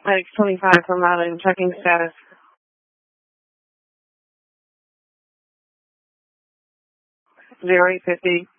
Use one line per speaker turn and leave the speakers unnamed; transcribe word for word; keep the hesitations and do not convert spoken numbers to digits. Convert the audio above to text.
Medics twenty-five from Island, checking status. Zero eight fifty.